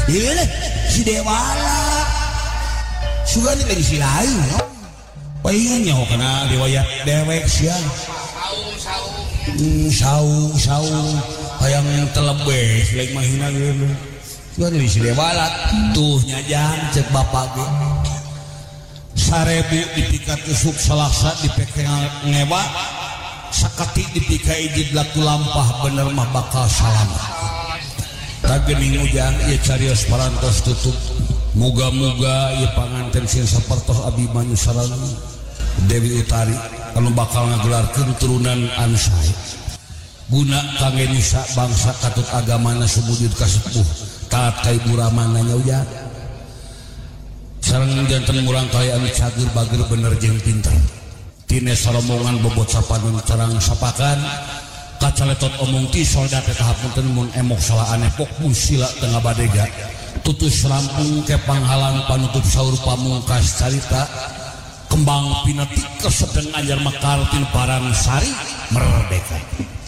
Iya si Dewala suka nih lagi si lain palingan nyawa kena riwayat dewek siang saung hayang telebes lagi mahina gitu suka nih si Dewala tuh nyajan cek bapak gue 1000 dipikat usuk salaksa dipekeng ngewa sakati dipikai ijid laku lampah bener mah bakal salamat tagening ujang ieu carios parantos tutup muga-muga ieu panganten sing sapertos Abimanyu sareng Dewi Utari anu bakal ngagelarkeun turunan Ansai guna kangge nisa bangsa katut agamana sumujud ka sepuh taat ka ibu ramana nya ujang sareng janten murang kaya anu cager bager bener jeung pinter tines rombongan bobot sapanun carang sapakan kacaletot omong ti soldat eta hapunten mun emok salah aneh pok musila tengah badega tutus rampung ke panghalang panutup saur pamungkas carita kembang pinati kesedeng anyar mekar tin parang sari merdeka